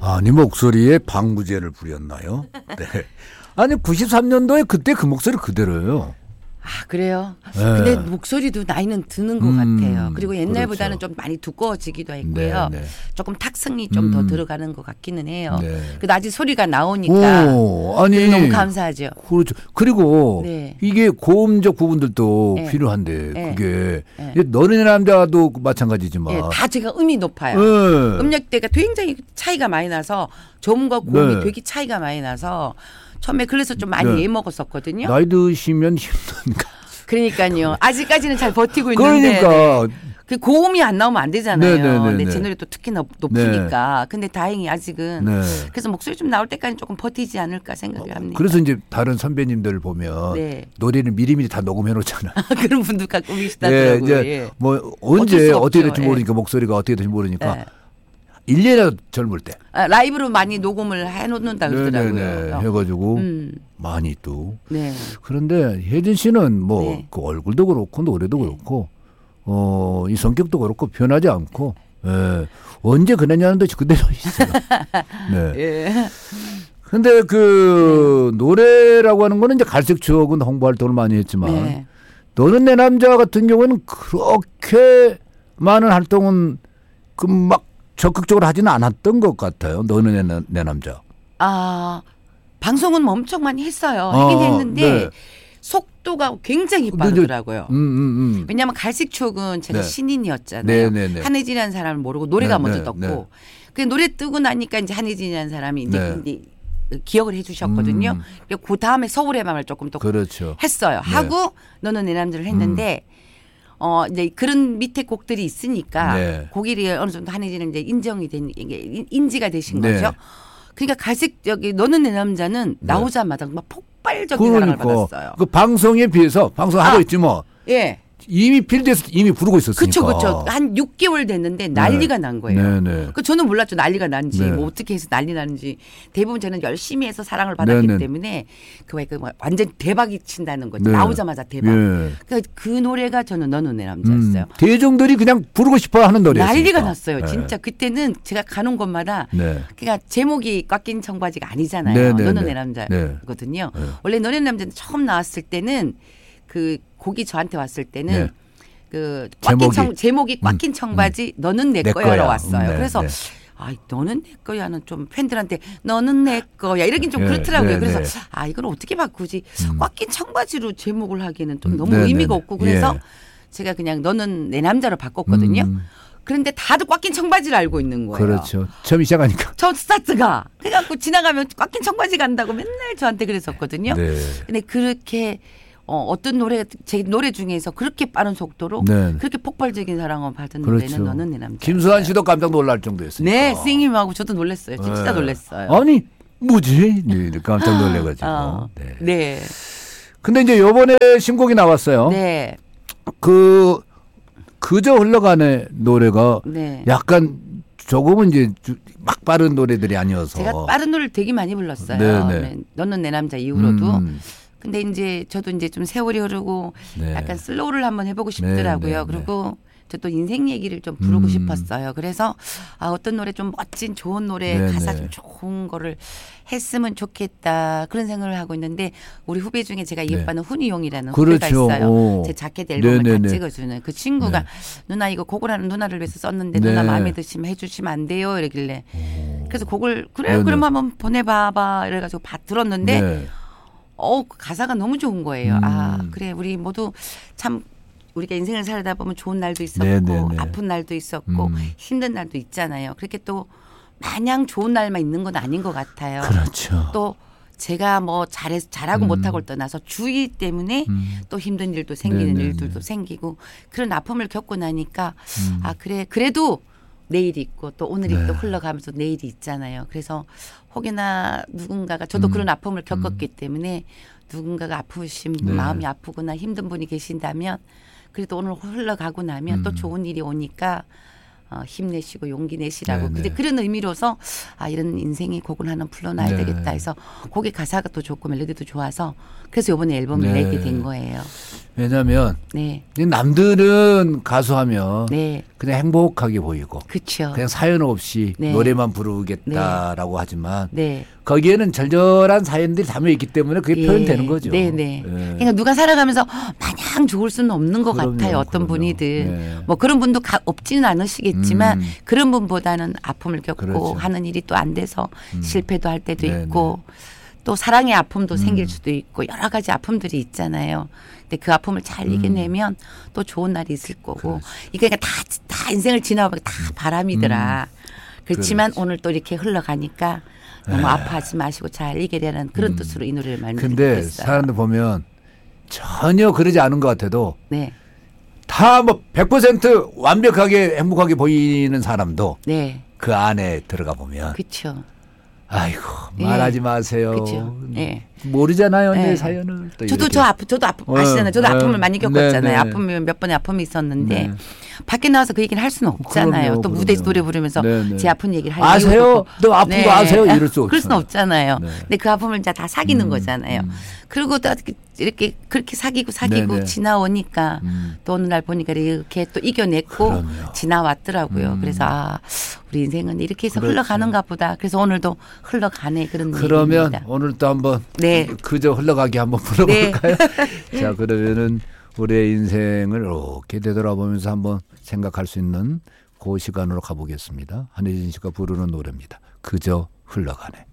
아니 목소리에 방부제를 부렸나요? 네. 아니 93년도에 그때 그 목소리 그대로예요. 아 그래요? 네. 근데 목소리도 나이는 드는 것 같아요. 그리고 옛날보다는 그렇죠. 좀 많이 두꺼워지기도 했고요. 네, 네. 조금 탁성이 좀 더 들어가는 것 같기는 해요. 네. 그래도 아직 소리가 나오니까 아니 너무 감사하죠. 그렇죠. 그리고 네. 이게 고음적 부분들도 네. 필요한데 네. 그게 네. 너는 내 남자도 마찬가지지만 예, 다 제가 음이 높아요. 네. 음역대가 굉장히 차이가 많이 나서 저음과 고음이 네. 되게 차이가 많이 나서 처음에 그래서 좀 많이 네. 애먹었었거든요. 나이 드시면 힘든가. 그러니까요. 아직까지는 잘 버티고 있는데 그러니까 그 고음이 안 나오면 안 되잖아요. 네네네네. 근데 제 노래 또 특히 높으니까. 근데 다행히 아직은 네. 그래서 목소리 좀 나올 때까지 조금 버티지 않을까 생각을 합니다. 그래서 이제 다른 선배님들 보면 네. 노래를 미리미리 다 녹음해 놓잖아요. 그런 분들 가끔 예, 계시다더라고요. 이제 예. 뭐 어쩔 언제 수가 어떻게 없죠. 될지 모르니까 목소리가 어떻게 될지 모르니까 네. 1년이라도 젊을 때 아, 라이브로 많이 녹음을 해놓는다 그러더라고요. 네네네 해가지고 많이 또 네. 그런데 혜진 씨는 뭐 네. 그 얼굴도 그렇고 노래도 그렇고 이 성격도 그렇고 변하지 않고 언제 그랬냐는 듯이 그대로 있어요. 네. 예. 근데 그 노래라고 하는 거는 이제 갈색 추억은 홍보 활동을 많이 했지만 네. 너는 내 남자 같은 경우는 그렇게 많은 활동은 그 막 적극적으로 하지는 않았던 것 같아요. 너는 내 남자. 아, 방송은 뭐 엄청 많이 했어요. 하긴 했는데 네. 속도가 굉장히 빠르더라고요. 왜냐하면 갈색 추억은 제가 네. 신인이었잖아요. 네. 한혜진이라는 사람을 모르고 노래가 네, 먼저 네, 떴고 네. 그 노래 뜨고 나니까 이제 한혜진이라는 사람이 이제 네. 기억을 해주셨거든요. 그 다음에 서울의 밤을 조금 또 그렇죠. 했어요. 네. 하고 너는 내 남자를 했는데 이제 그런 밑에 곡들이 있으니까 네. 곡이 어느 정도 한혜진은 이제 인정이 된 이게 인지가 되신 네. 거죠. 그러니까 갈색 너는 내 남자는 나오자마자 막 폭발적인 사랑을 받았어요. 그 방송에 비해서 방송하고 있지 뭐 예. 이미 필드에서 이미 부르고 있었으니까. 그렇죠. 한 6개월 됐는데 난리가 난 거예요. 네네. 그 저는 몰랐죠. 난리가 난지 네. 뭐 어떻게 해서 난리 나는지. 대부분 저는 열심히 해서 사랑을 받았기 네네. 때문에 그 완전 대박이 친다는 거죠. 네. 나오자마자 대박. 예. 그 노래가 저는 너는 내 남자였어요. 대중들이 그냥 부르고 싶어 하는 노래였어요. 난리가 났어요. 네. 진짜 그때는 제가 가는 곳마다 네. 그러니까 제목이 꽉 낀 청바지가 아니잖아요. 네네네. 너는 내 남자거든요. 네. 원래 너는 내 남자는 처음 나왔을 때는 그 곡이 저한테 왔을 때는 네. 그 제목이 꽉 낀 청바지 너는 내 내 거야로 거야. 왔어요. 네, 그래서 네. 아, 너는 내 거야는 좀 팬들한테 너는 내 거야 이러긴 좀 네, 그렇더라고요. 네, 그래서 네. 아, 이걸 어떻게 바꾸지? 꽉 낀 청바지로 제목을 하기에는 좀 너무 네, 의미가 네, 없고 그래서 예. 제가 그냥 너는 내 남자로 바꿨거든요. 그런데 다들 꽉 낀 청바지를 알고 있는 거예요. 그렇죠. 처음 시작하니까. 첫 스타트가. 그래갖고 지나가면 꽉 낀 청바지 간다고 맨날 저한테 그랬었거든요. 네. 근데 그렇게 어떤 노래, 제 노래 중에서 그렇게 빠른 속도로 네. 그렇게 폭발적인 사랑을 받은 그렇죠. 노래는 너는 내 남자. 김수환 씨도 깜짝 놀랄 정도였어요. 네, 선생님하고 저도 놀랐어요. 진짜 놀랐어요. 아니 뭐지? 네, 깜짝 놀래가지고. 네. 네. 근데 이제 요번에 신곡이 나왔어요. 네. 그저 흘러가는 노래가 네. 약간 조금은 이제 막 빠른 노래들이 아니어서. 제가 빠른 노래를 되게 많이 불렀어요. 네, 네. 네. 너는 내 남자 이후로도. 근데 이제 저도 이제 좀 세월이 흐르고 네. 약간 슬로우를 한번 해보고 싶더라고요. 네, 네, 그리고 저도 인생 얘기를 좀 부르고 싶었어요. 그래서 어떤 노래 좀 멋진 좋은 노래 네, 가사 네. 좀 좋은 거를 했으면 좋겠다 그런 생각을 하고 있는데 우리 후배 중에 제가 이어받는 훈이용이라는 후배가 그렇죠. 있어요. 오. 제 자켓 앨범을 네, 네, 다 네. 찍어주는 그 친구가 네. 누나 이거 곡을 하는 누나를 위해서 썼는데 네. 누나 마음에 드시면 해주시면 안 돼요 이러길래 그래서 곡을 그래요 네, 그럼 네. 한번 보내봐봐 이래가지고 들었는데 네. 그 가사가 너무 좋은 거예요. 그래 우리 모두 참 우리가 인생을 살다 보면 좋은 날도 있었고 네네네. 아픈 날도 있었고 힘든 날도 있잖아요. 그렇게 또 마냥 좋은 날만 있는 건 아닌 것 같아요. 그렇죠. 또 제가 뭐 잘하고 못하고를 떠나서 주의 때문에 또 힘든 일도 생기는 네네네. 일들도 생기고 그런 아픔을 겪고 나니까 그래도 내일이 있고 또 오늘이 네. 또 흘러가면서 내일이 있잖아요. 그래서 혹여나 누군가가 저도 그런 아픔을 겪었기 때문에 누군가가 아프신 네. 마음이 아프거나 힘든 분이 계신다면 그래도 오늘 흘러가고 나면 또 좋은 일이 오니까 힘내시고 용기 내시라고. 네네. 근데 그런 의미로서 이런 인생이 곡을 하나 불러놔야 네. 되겠다 해서 곡의 가사가 또 좋고 멜로디도 좋아서 그래서 이번에 앨범을 네. 내게 된 거예요. 왜냐하면 네. 남들은 가수하면 네. 그냥 행복하게 보이고 그렇죠. 그냥 사연 없이 네. 노래만 부르겠다라고 하지만 네. 거기에는 절절한 사연들이 담겨 있기 때문에 그게 예. 표현되는 거죠. 네네. 예. 그러니까 누가 살아가면서 마냥 좋을 수는 없는 것 그럼요, 같아요. 어떤 그럼요. 분이든. 네. 뭐 그런 분도 없지는 않으시겠지만 그런 분보다는 아픔을 겪고 그렇죠. 하는 일이 또 안 돼서 실패도 할 때도 네네. 있고 또 사랑의 아픔도 생길 수도 있고 여러 가지 아픔들이 있잖아요. 근데 그 아픔을 잘 이겨내면 또 좋은 날이 있을 거고 이게 그러니까 다 인생을 지나보면 다 바람이더라. 그렇지만 그렇지. 오늘 또 이렇게 흘러가니까 너무 아파하지 마시고 잘 이겨내라는 그런 뜻으로 이 노래를 많이 근데 드리겠어요. 사람들 보면 전혀 그러지 않은 것 같아도 네. 다 뭐 100% 완벽하게 행복하게 보이는 사람도 네. 그 안에 들어가 보면 그렇죠. 아이고 예. 말하지 마세요. 그렇죠. 예. 모르잖아요, 내 네. 사연을. 또 저도 이렇게. 저도 아픔 아시잖아요. 저도 아픔을 많이 겪었잖아요. 네, 네. 아픔이 몇 번의 아픔이 있었는데 네. 밖에 나와서 그 얘기를 할 수는 없잖아요. 그럼요, 또 무대에서 그럼요. 노래 부르면서 네, 네. 제 아픈 얘기를 할 아세요? 이유도 없고. 너 아픈 거 아세요? 이럴 수 그럴 수는 없잖아요. 없잖아요. 네. 근데 그 아픔을 이제 다 사귀는 거잖아요. 그리고 또 이렇게 그렇게 사귀고 네, 네. 지나오니까 또 어느 날 보니까 이렇게 또 이겨냈고 그럼요. 지나왔더라고요. 그래서 우리 인생은 이렇게 해서 그렇죠. 흘러가는가 보다. 그래서 오늘도 흘러가네 그런 그러면 얘기입니다. 오늘 또 한번 네. 그저 흘러가게 한번 불러볼까요? 자, 그러면은 우리의 인생을 이렇게 되돌아보면서 한번 생각할 수 있는 그 시간으로 가보겠습니다. 한혜진 씨가 부르는 노래입니다. 그저 흘러가네.